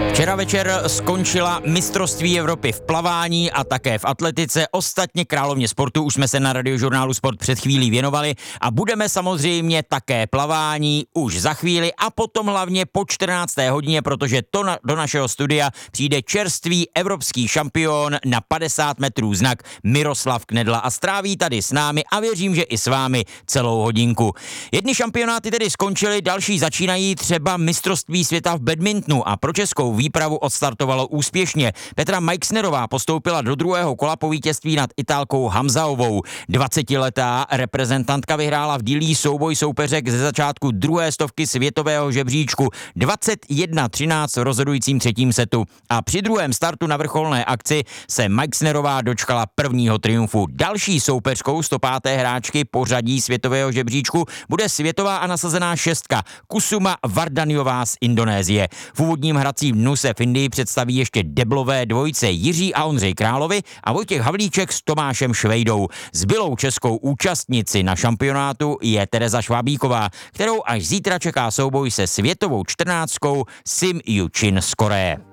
Včera večer skončila mistrovství Evropy v plavání a také v atletice. Ostatně královně sportu už jsme se na Radiožurnálu Sport před chvílí věnovali a budeme samozřejmě také plavání už za chvíli a potom hlavně po 14. hodině, protože do našeho studia přijde čerstvý evropský šampion na 50 metrů znak Miroslav Knedla a stráví tady s námi a věřím, že i s vámi celou hodinku. Jedny šampionáty tedy skončily, další začínají, třeba mistrovství světa v badmintonu a pro českou výpravu odstartovalo úspěšně. Petra Majksnerová postoupila do druhého kola po vítězství nad Italkou Hamzaovou. 20letá reprezentantka vyhrála v dílí souboj soupeřek ze začátku druhé stovky světového žebříčku 21-13 v rozhodujícím třetím setu. A při druhém startu na vrcholné akci se Majksnerová dočkala prvního triumfu. Další soupeřkou 105. hráčky pořadí světového žebříčku bude světová a nasazená šestka Kusuma Wardaniová z Indonésie. V úvodním hracím dnu se v Indii představí ještě deblové dvojice Jiří a Ondřej Královi a Vojtěch Havlíček s Tomášem Švejdou. Zbylou českou účastnici na šampionátu je Tereza Švábíková, kterou až zítra čeká souboj se světovou čtrnáctkou Sim Yu Chin z Koreje.